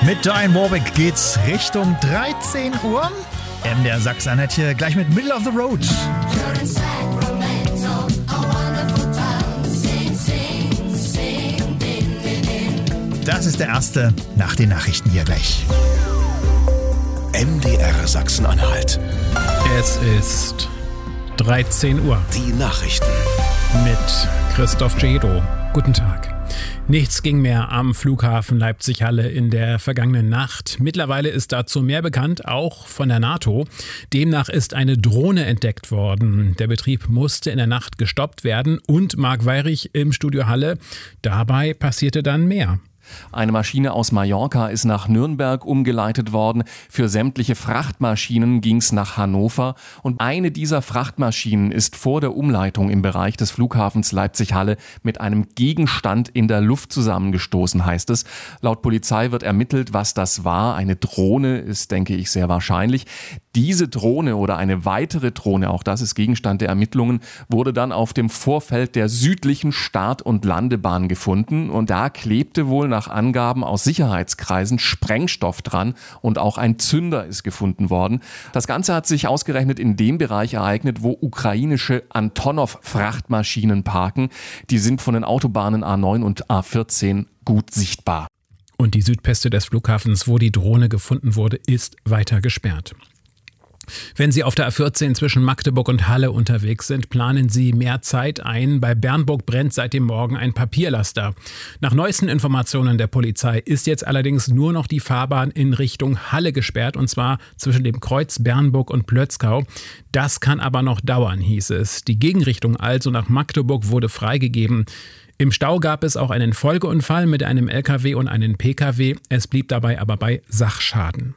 Mit Diane Warwick geht's Richtung 13 Uhr. MDR Sachsen-Anhalt hier gleich mit Middle of the Road. Das ist der erste nach den Nachrichten hier gleich. MDR Sachsen-Anhalt. Es ist 13 Uhr. Die Nachrichten. Mit Christoph Cedo. Guten Tag. Nichts ging mehr am Flughafen Leipzig-Halle in der vergangenen Nacht. Mittlerweile ist dazu mehr bekannt, auch von der NATO. Demnach ist eine Drohne entdeckt worden. Der Betrieb musste in der Nacht gestoppt werden und Marc Weyrich im Studio Halle. Dabei passierte dann mehr. Eine Maschine aus Mallorca ist nach Nürnberg umgeleitet worden. Für sämtliche Frachtmaschinen ging es nach Hannover. Und eine dieser Frachtmaschinen ist vor der Umleitung im Bereich des Flughafens Leipzig-Halle mit einem Gegenstand in der Luft zusammengestoßen, heißt es. Laut Polizei wird ermittelt, was das war. Eine Drohne ist, denke ich, sehr wahrscheinlich. Diese Drohne oder eine weitere Drohne, auch das ist Gegenstand der Ermittlungen, wurde dann auf dem Vorfeld der südlichen Start- und Landebahn gefunden. Und da klebte wohl nach Angaben aus Sicherheitskreisen Sprengstoff dran und auch ein Zünder ist gefunden worden. Das Ganze hat sich ausgerechnet in dem Bereich ereignet, wo ukrainische Antonov-Frachtmaschinen parken. Die sind von den Autobahnen A9 und A14 gut sichtbar. Und die Südpiste des Flughafens, wo die Drohne gefunden wurde, ist weiter gesperrt. Wenn Sie auf der A14 zwischen Magdeburg und Halle unterwegs sind, planen Sie mehr Zeit ein. Bei Bernburg brennt seit dem Morgen ein Papierlaster. Nach neuesten Informationen der Polizei ist jetzt allerdings nur noch die Fahrbahn in Richtung Halle gesperrt, und zwar zwischen dem Kreuz Bernburg und Plötzkau. Das kann aber noch dauern, hieß es. Die Gegenrichtung also nach Magdeburg wurde freigegeben. Im Stau gab es auch einen Folgeunfall mit einem LKW und einem PKW. Es blieb dabei aber bei Sachschaden.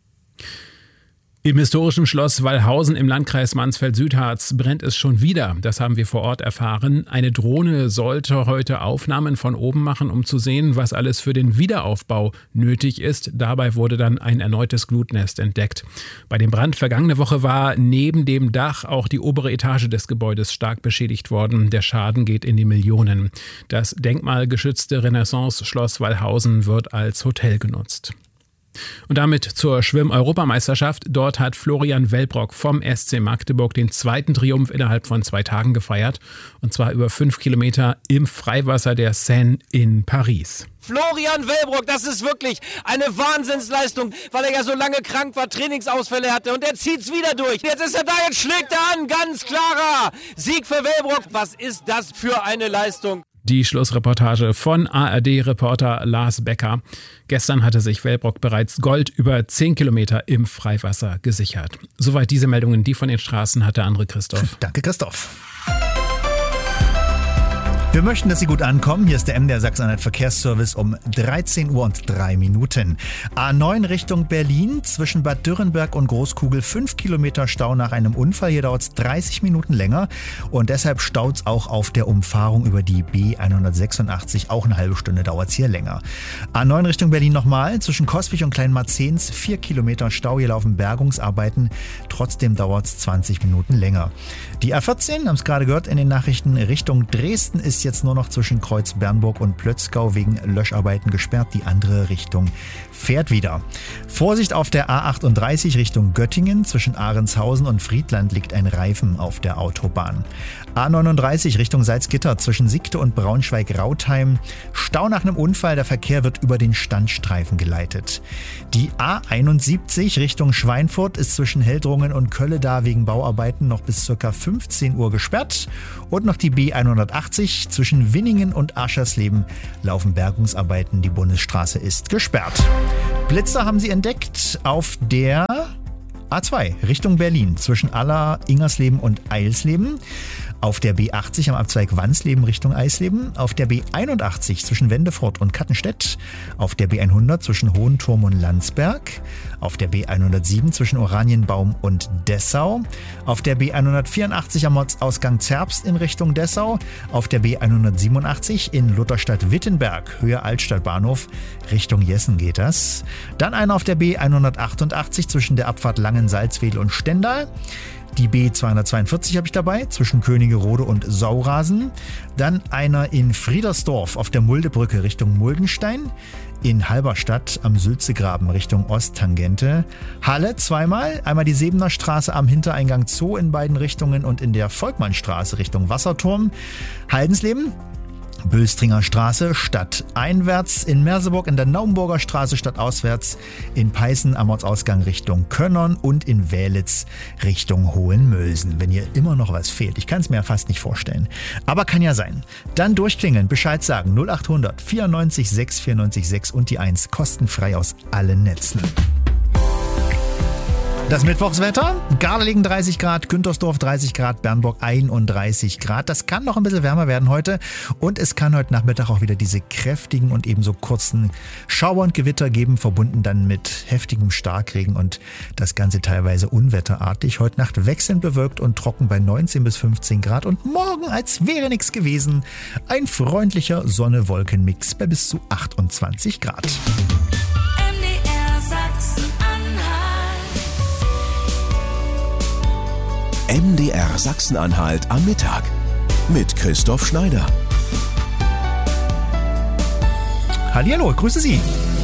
Im historischen Schloss Wallhausen im Landkreis Mansfeld-Südharz brennt es schon wieder. Das haben wir vor Ort erfahren. Eine Drohne sollte heute Aufnahmen von oben machen, um zu sehen, was alles für den Wiederaufbau nötig ist. Dabei wurde dann ein erneutes Glutnest entdeckt. Bei dem Brand vergangene Woche war neben dem Dach auch die obere Etage des Gebäudes stark beschädigt worden. Der Schaden geht in die Millionen. Das denkmalgeschützte Renaissance-Schloss Wallhausen wird als Hotel genutzt. Und damit zur Schwimm-Europameisterschaft. Dort hat Florian Wellbrock vom SC Magdeburg den zweiten Triumph innerhalb von 2 Tagen gefeiert. Und zwar über 5 Kilometer im Freiwasser der Seine in Paris. Florian Wellbrock, das ist wirklich eine Wahnsinnsleistung, weil er ja so lange krank war, Trainingsausfälle hatte, und er zieht's wieder durch. Jetzt ist er da, jetzt schlägt er an, ganz klarer Sieg für Wellbrock. Was ist das für eine Leistung? Die Schlussreportage von ARD-Reporter Lars Becker. Gestern hatte sich Wellbrock bereits Gold über 10 Kilometer im Freiwasser gesichert. Soweit diese Meldungen, die von den Straßen hat der andere Christoph. Danke, Christoph. Wir möchten, dass Sie gut ankommen. Hier ist der MDR Sachsen-Anhalt Verkehrsservice um 13 Uhr und 3 Minuten. A9 Richtung Berlin zwischen Bad Dürrenberg und Großkugel 5 Kilometer Stau nach einem Unfall. Hier dauert es 30 Minuten länger und deshalb staut es auch auf der Umfahrung über die B186. Auch eine halbe Stunde dauert es hier länger. A9 Richtung Berlin nochmal zwischen Coswig und Kleinmarzens 4 Kilometer Stau. Hier laufen Bergungsarbeiten. Trotzdem dauert es 20 Minuten länger. Die A14, haben es gerade gehört in den Nachrichten, Richtung Dresden ist jetzt nur noch zwischen Kreuz Bernburg und Plötzkau wegen Löscharbeiten gesperrt. Die andere Richtung fährt wieder. Vorsicht auf der A38 Richtung Göttingen. Zwischen Ahrenshausen und Friedland liegt ein Reifen auf der Autobahn. A39 Richtung Salzgitter zwischen Siegte und Braunschweig-Rautheim. Stau nach einem Unfall. Der Verkehr wird über den Standstreifen geleitet. Die A71 Richtung Schweinfurt ist zwischen Heldrungen und Kölleda wegen Bauarbeiten noch bis ca. 15 Uhr gesperrt. Und noch die B180 zwischen Winningen und Aschersleben laufen Bergungsarbeiten. Die Bundesstraße ist gesperrt. Blitzer haben sie entdeckt auf der A2 Richtung Berlin zwischen Aller, Ingersleben und Eilsleben. Auf der B80 am Abzweig Wansleben Richtung Eisleben. Auf der B81 zwischen Wendefurt und Kattenstedt. Auf der B100 zwischen Hohenturm und Landsberg. Auf der B107 zwischen Oranienbaum und Dessau. Auf der B184 am Ortsausgang Zerbst in Richtung Dessau. Auf der B187 in Lutherstadt-Wittenberg, Höhe Altstadtbahnhof, Richtung Jessen geht das. Dann einer auf der B188 zwischen der Abfahrt Langensalzwedel und Stendal. Die B242 habe ich dabei, zwischen Königerode und Saurasen. Dann einer in Friedersdorf auf der Muldebrücke Richtung Muldenstein. in Halberstadt am Sülzegraben Richtung Osttangente. Halle zweimal, einmal die Sebener Straße am Hintereingang Zoo in beiden Richtungen und in der Volkmannstraße Richtung Wasserturm. Haldensleben, Bülstringer Straße stadteinwärts, in Merseburg in der Naumburger Straße stadtauswärts, in Peißen am Ortsausgang Richtung Könnern und in Wählitz Richtung Hohenmölsen. Wenn hier immer noch was fehlt, ich kann es mir ja fast nicht vorstellen, aber kann ja sein. Dann durchklingeln, Bescheid sagen, 0800 94 6 94 6 und die 1, kostenfrei aus allen Netzen. Das Mittwochswetter, Gardelegen 30 Grad, Güntersdorf 30 Grad, Bernburg 31 Grad. Das kann noch ein bisschen wärmer werden heute und es kann heute Nachmittag auch wieder diese kräftigen und ebenso kurzen Schauer und Gewitter geben, verbunden dann mit heftigem Starkregen und das Ganze teilweise unwetterartig. Heute Nacht wechselnd bewölkt und trocken bei 19 bis 15 Grad und morgen, als wäre nichts gewesen, ein freundlicher Sonne-Wolken-Mix bei bis zu 28 Grad. MDR Sachsen-Anhalt am Mittag mit Christoph Schneider. Hallihallo, grüße Sie.